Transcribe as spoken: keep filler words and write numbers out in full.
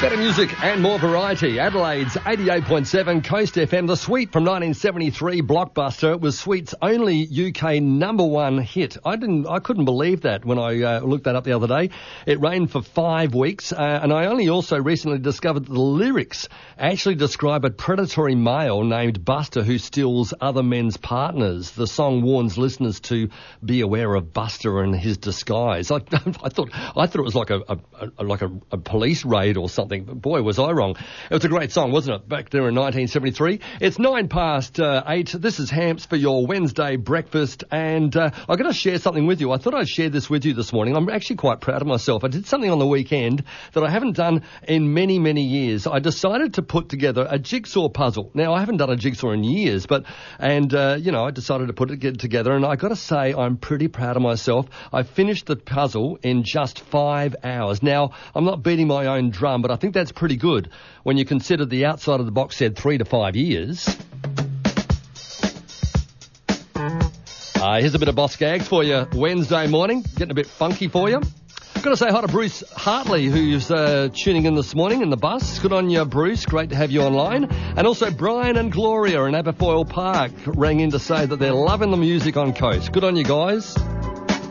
Better music and more variety. Adelaide's eighty-eight point seven Coast F M. The Sweet from nineteen seventy-three blockbuster. It was Sweet's only U K number one hit. I didn't, I couldn't believe that when I uh, looked that up the other day. It ran for five weeks, uh, and I only also recently discovered that the lyrics actually describe a predatory male named Buster who steals other men's partners. The song warns listeners to be aware of Buster and his disguise. I, I thought, I thought it was like a, a, a like a, a police raid or something. But boy, was I wrong. It was a great song, wasn't it, back there in nineteen seventy-three? It's nine past uh, eight. This is Hamps for your Wednesday breakfast, and uh, I've got to share something with you. I thought I'd share this with you this morning. I'm actually quite proud of myself. I did something on the weekend that I haven't done in many, many years. I decided to put together a jigsaw puzzle. Now, I haven't done a jigsaw in years, but, and, uh, you know, I decided to put it together, and I got to say I'm pretty proud of myself. I finished the puzzle in just five hours. Now, I'm not beating my own drum, but I think that's pretty good when you consider the outside of the box said three to five years. Uh, here's a bit of Boss Gags for you Wednesday morning, getting a bit funky for you. Got to say hi to Bruce Hartley, who's uh, tuning in this morning in the bus. Good on you, Bruce. Great to have you online. And also Brian and Gloria in Aberfoyle Park rang in to say that they're loving the music on Coast. Good on you guys.